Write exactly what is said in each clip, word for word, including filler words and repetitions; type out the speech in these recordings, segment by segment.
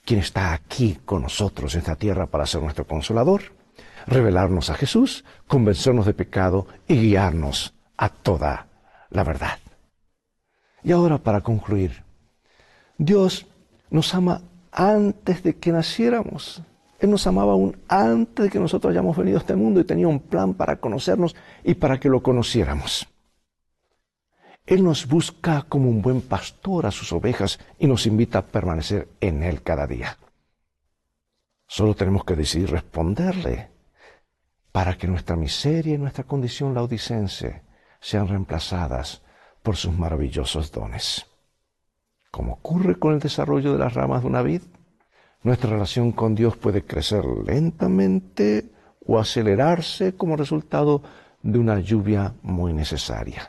quien está aquí con nosotros en esta tierra para ser nuestro consolador, revelarnos a Jesús, convencernos de pecado y guiarnos a toda la verdad. Y ahora, para concluir, Dios nos ama antes de que naciéramos. Él nos amaba aún antes de que nosotros hayamos venido a este mundo y tenía un plan para conocernos y para que lo conociéramos. Él nos busca como un buen pastor a sus ovejas y nos invita a permanecer en Él cada día. Solo tenemos que decidir responderle para que nuestra miseria y nuestra condición laodicense sean reemplazadas por sus maravillosos dones. Como ocurre con el desarrollo de las ramas de una vid, nuestra relación con Dios puede crecer lentamente o acelerarse como resultado de una lluvia muy necesaria.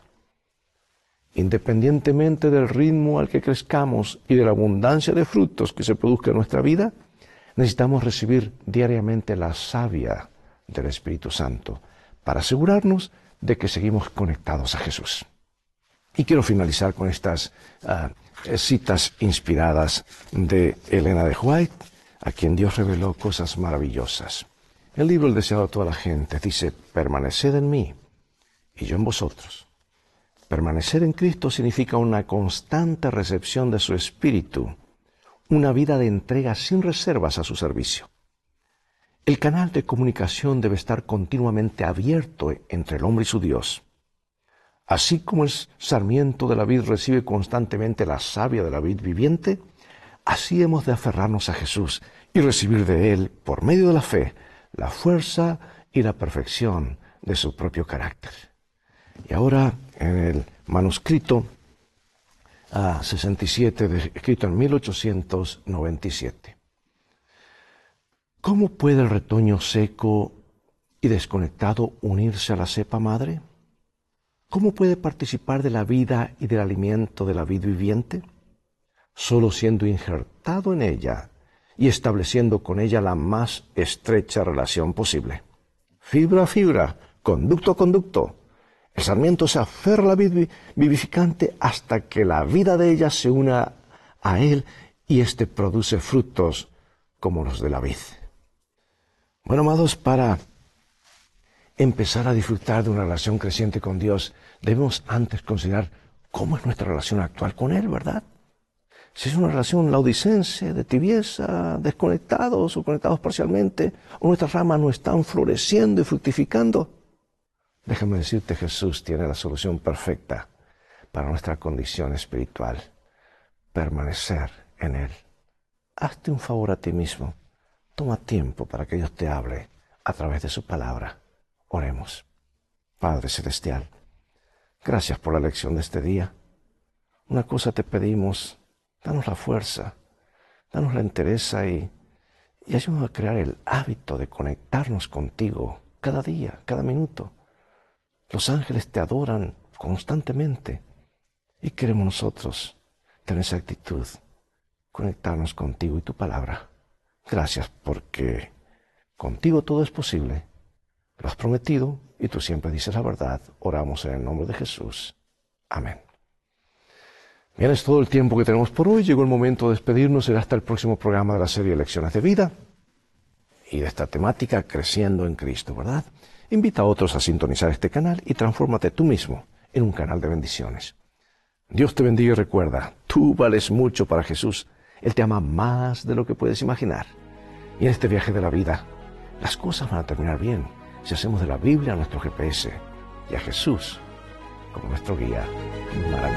Independientemente del ritmo al que crezcamos y de la abundancia de frutos que se produzca en nuestra vida, necesitamos recibir diariamente la savia del Espíritu Santo para asegurarnos de que seguimos conectados a Jesús. Y quiero finalizar con estas uh, citas inspiradas de Elena de White, a quien Dios reveló cosas maravillosas. El libro El deseado de toda la gente dice: permaneced en mí y yo en vosotros. Permanecer en Cristo significa una constante recepción de su Espíritu, una vida de entrega sin reservas a su servicio. El canal de comunicación debe estar continuamente abierto entre el hombre y su Dios. Así como el sarmiento de la vid recibe constantemente la savia de la vid viviente, así hemos de aferrarnos a Jesús y recibir de Él, por medio de la fe, la fuerza y la perfección de su propio carácter. Y ahora, en el manuscrito uh, sesenta y siete, de, escrito en mil ochocientos noventa y siete. ¿Cómo puede el retoño seco y desconectado unirse a la cepa madre? ¿Cómo puede participar de la vida y del alimento de la vid viviente? Solo siendo injertado en ella y estableciendo con ella la más estrecha relación posible. Fibra a fibra, conducto a conducto. El sarmiento se aferra a la vid vivificante hasta que la vida de ella se una a él y éste produce frutos como los de la vid. Bueno, amados, para empezar a disfrutar de una relación creciente con Dios, debemos antes considerar cómo es nuestra relación actual con Él, ¿verdad? Si es una relación laodicense, de tibieza, desconectados o conectados parcialmente, o nuestras ramas no están floreciendo y fructificando, déjame decirte, Jesús tiene la solución perfecta para nuestra condición espiritual: permanecer en Él. Hazte un favor a ti mismo. Toma tiempo para que Dios te hable a través de su palabra. Oremos. Padre Celestial, gracias por la lección de este día. Una cosa te pedimos: danos la fuerza, danos la entereza y, y ayúdanos a crear el hábito de conectarnos contigo cada día, cada minuto. Los ángeles te adoran constantemente y queremos nosotros tener esa actitud, conectarnos contigo y tu palabra. Gracias porque contigo todo es posible. Lo has prometido y tú siempre dices la verdad. Oramos en el nombre de Jesús. Amén. Bien, es todo el tiempo que tenemos por hoy. Llegó el momento de despedirnos. Será hasta el próximo programa de la serie Lecciones de Vida y de esta temática Creciendo en Cristo, ¿verdad? Invita a otros a sintonizar este canal y transfórmate tú mismo en un canal de bendiciones. Dios te bendiga y recuerda, tú vales mucho para Jesús. Él te ama más de lo que puedes imaginar. Y en este viaje de la vida, las cosas van a terminar bien si hacemos de la Biblia nuestro G P S y a Jesús como nuestro guía. Maravilloso.